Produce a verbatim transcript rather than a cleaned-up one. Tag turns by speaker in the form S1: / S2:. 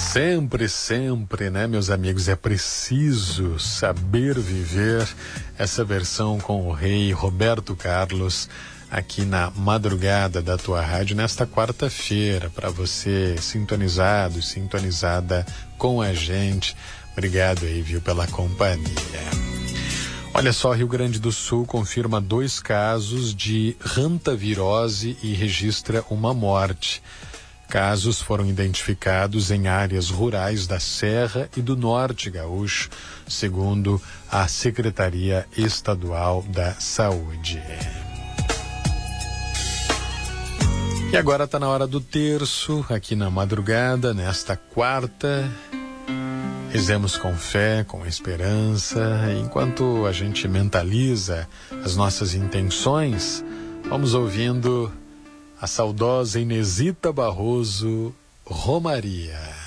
S1: Sempre, sempre, né, meus amigos, é preciso saber viver. Essa versão com o rei Roberto Carlos aqui na madrugada da tua rádio nesta quarta-feira, para você sintonizado e sintonizada com a gente. Obrigado aí, viu, pela companhia. Olha só, Rio Grande do Sul confirma dois casos de hantavirose e registra uma morte. Casos foram identificados em áreas rurais da Serra e do Norte Gaúcho, segundo a Secretaria Estadual da Saúde. E agora está na hora do terço, aqui na madrugada, nesta quarta. Rezemos com fé, com esperança. Enquanto a gente mentaliza as nossas intenções, vamos ouvindo a saudosa Inesita Barroso, Romaria.